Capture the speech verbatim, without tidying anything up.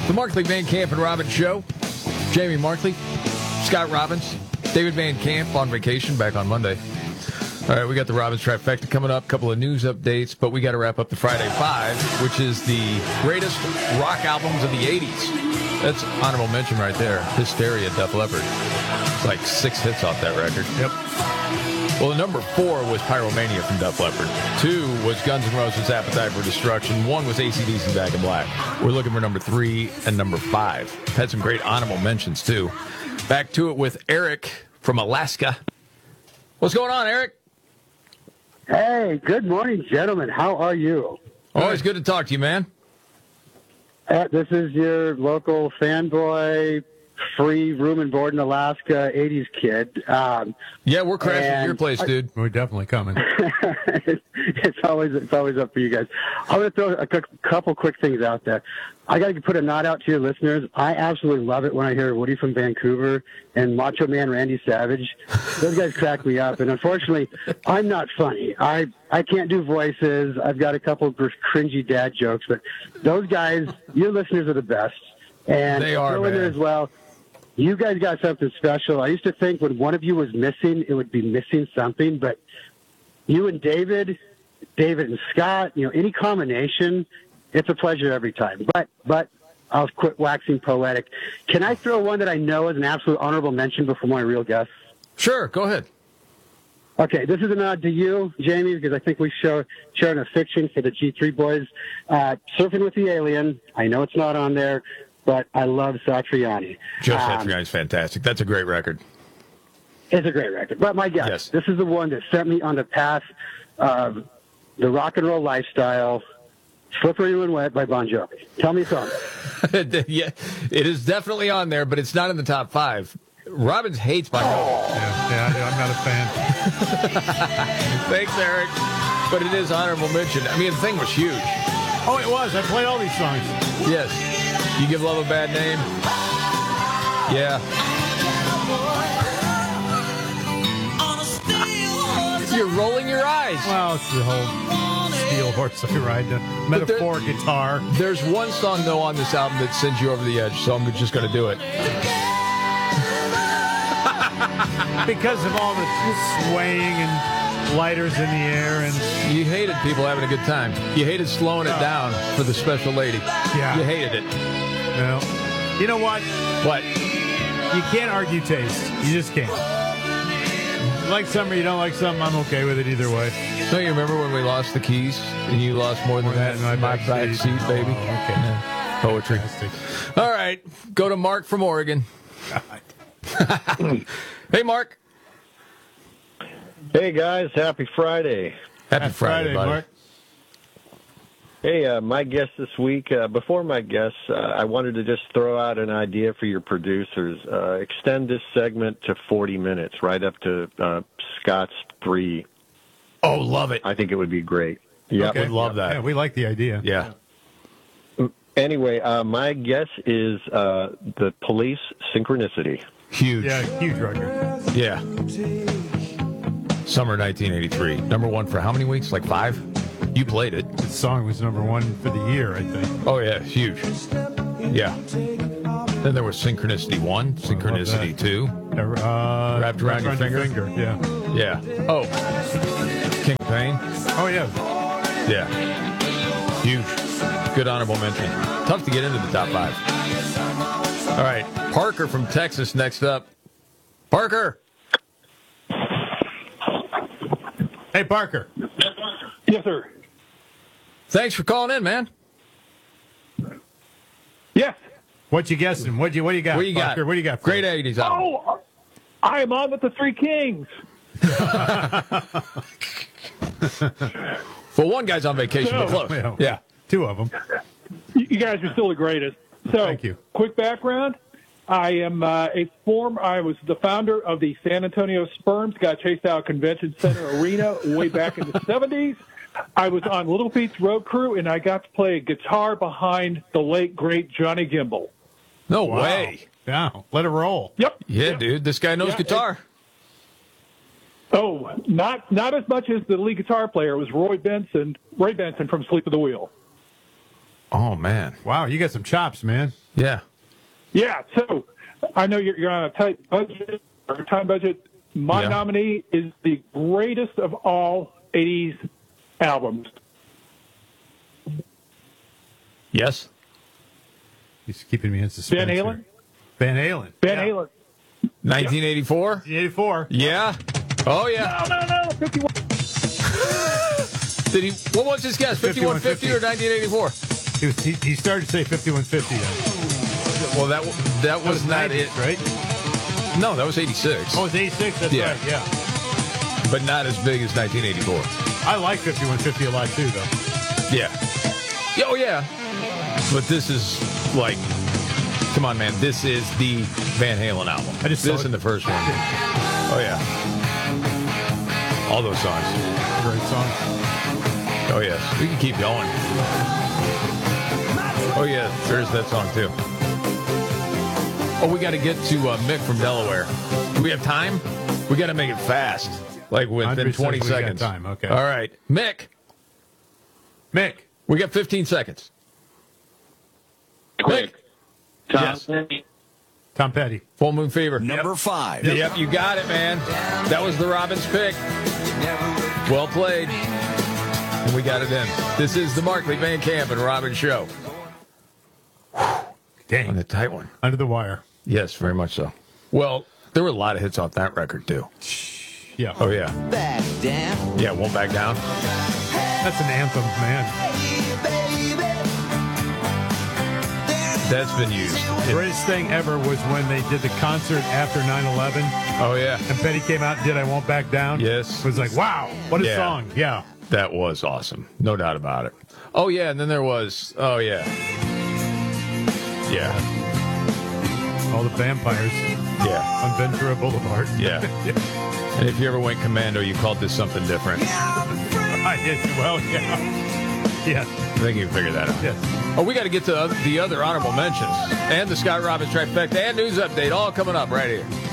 The Markley, Van Camp, and Robbins Show. Jamie Markley, Scott Robbins, David Van Camp on vacation, back on Monday. All right, we got the Robbins Trifecta coming up, a couple of news updates, but we got to wrap up the Friday Five, which is the greatest rock albums of the eighties. That's honorable mention right there. Hysteria, Def Leppard. It's like six hits off that record. Yep. Well, the number four was Pyromania from Def Leppard. Two was Guns N' Roses' Appetite for Destruction. One was A C D C Back in Black. We're looking for number three and number five. Had some great honorable mentions, too. Back to it with Eric from Alaska. What's going on, Eric? Hey, good morning, gentlemen. How are you? Always good to talk to you, man. Uh, this is your local fanboy, free room and board in Alaska, eighties kid. Um, yeah, we're crashing at and your place, I- dude. We're definitely coming. it's always it's always up for you guys. I'm going to throw a c- couple quick things out there. I got to put a nod out to your listeners. I absolutely love it when I hear Woody from Vancouver and Macho Man Randy Savage. Those guys crack me up. And unfortunately, I'm not funny. I, I can't do voices. I've got a couple of cringy dad jokes. But those guys, your listeners are the best. And They are, throw in there man. as well. You guys got something special. I used to think when one of you was missing, it would be missing something. But you and David, David and Scott, you know, any combination, it's a pleasure every time. But but I'll quit waxing poetic. Can I throw one that I know is an absolute honorable mention before my real guest? Sure, go ahead. Okay, this is a nod to you, Jamie, because I think we share, share an affection for the G three boys. Uh, Surfing with the Alien, I know it's not on there, but I love Satriani. Joe Um, Satriani is fantastic. That's a great record. It's a great record. But my guess, Yes. this is the one that sent me on the path of the rock and roll lifestyle, Slippery When Wet by Bon Jovi. Tell me something. Yeah, it is definitely on there, but it's not in the top five. Robbins hates Bon Jovi. Yeah, yeah, I'm not a fan. Thanks, Eric. But it is honorable mention. I mean, the thing was huge. Oh, it was. I played all these songs. Yes. You give love a bad name? Yeah. You're rolling your eyes. Well, it's the whole steel horse I ride, the But there- metaphor guitar. There's one song, though, on this album that sends you over the edge, so I'm just going to do it. Because of all the swaying and lighters in the air and You hated people having a good time. You hated slowing it down for the special lady. Yeah. You hated it. you know, you know what? What? You can't argue taste. You just can't. You like something or you don't like something, I'm okay with it either way. Don't you remember when we lost the keys and you lost more than More that than my in my back back seat. seat, baby? Oh, okay. Yeah. Poetry. Fantastic. All right. Go to Mark from Oregon. Hey, Mark. Hey guys, happy Friday. Happy, Happy Friday, buddy. Mark. Hey, uh, my guest this week, uh, before my guest, uh, I wanted to just throw out an idea for your producers. Uh, extend this segment to forty minutes, right up to uh, Scott's three. Oh, love it. I think it would be great. Yeah. Would love that. Yeah, we like the idea. Yeah. Anyway, uh, my guess is uh, the Police Synchronicity. Huge. Yeah, huge record. Yeah. Summer nineteen eighty-three. Number one for how many weeks? Like five? You played it. This song was number one for the year, I think. Oh, yeah. Huge. Yeah. Then there was Synchronicity one, Synchronicity two. Uh, Wrapped around your finger? Yeah. Yeah. Oh. King Pain. Oh, yeah. Yeah. Huge. Good honorable mention. Tough to get into the top five. All right. Parker from Texas next up. Parker. Hey, Parker. Yes, sir. Thanks for calling in, man. Yes. What you guessing? What you what you got? What you Parker? got? What do you got? For Great us? eighties album. Oh, I am on with the Three Kings. Well, one guy's on vacation, but So- close. Yeah. Two of them. You you guys are still the greatest. So, Thank you. Quick background. I am uh, a former, I was the founder of the San Antonio Sperms, got chased out of Convention Center Arena way back in the seventies. I was on Little Feat's road crew, and I got to play guitar behind the late, great Johnny Gimbel. No Wow. way. Yeah, let it roll. Yep. Yeah, Yep. dude. This guy knows Yeah, guitar. Oh, not not as much as the lead guitar player. It was Roy Benson, Ray Benson from Sleep at the Wheel. Oh, man. Wow, you got some chops, man. Yeah. Yeah, so I know you're, you're on a tight budget or time budget. My Yeah. nominee is the greatest of all eighties albums. Yes. He's keeping me in suspense. Van Halen? here. Van Halen. Van yeah. Halen. nineteen eighty-four? eighty-four. Yeah. Oh, yeah. No, no, no. fifty-one. Did he? What was his guess? fifty-one fifty or nineteen eighty-four? He, was, he, he started to say fifty-one fifty. Well, that that That was, was not nineties, it. right? No, that was eighty-six. Oh, it's eighty-six? That's Yeah. right, yeah. But not as big as nineteen eighty-four. I like fifty-one fifty a lot, too, though. Yeah. Yeah, oh, yeah. But this is like, come on, man. This is the Van Halen album. I just this saw it. and the first one. Oh, yeah. All those songs. Great song. Oh, yes. We can keep going. Oh, yeah. There's that song, too. Oh, we got to get to uh, Mick from Delaware. Do we have time? We got to make it fast. Like within one hundred percent twenty we got seconds. time, okay. All right. Mick, Mick. we got fifteen seconds. Quick. Tom. Yes. Tom Petty. Full Moon Fever. Number five. Yep, you got it, man. That was the Robbins pick. Well played. And we got it in. This is the Markley Van Camp and Robbins Show. Dang. On a tight one. Under the wire. Yes, very much so. Well, there were a lot of hits off that record, too. Yeah. Oh, yeah. Back down. Yeah, Won't Back Down. That's an anthem, man. That's been used. The greatest thing ever was when they did the concert after nine eleven, Oh, yeah. and Petty came out and did I Won't Back Down. Yes. It was like, wow, what a Yeah. song. Yeah. That was awesome. No doubt about it. Oh, yeah, and then there was, oh, yeah. Yeah, All the vampires yeah, on Ventura Boulevard. yeah. And if you ever went commando, you called this something different. I did. Well, yeah. Yes. I think you can figure that out. Yes. Oh, we got to get to the other honorable mentions and the Scott Robbins trifecta and news update all coming up right here.